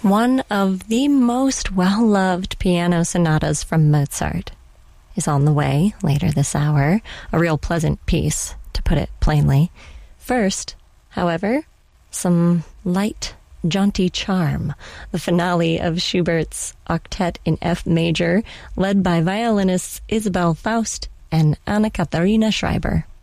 One of the most well-loved piano sonatas from Mozart is on the way later this hour, a real pleasant piece, to put it plainly. First, however, some light, jaunty charm, the finale of Schubert's Octet in F major, led by violinists Isabel Faust and Anna Katharina Schreiber.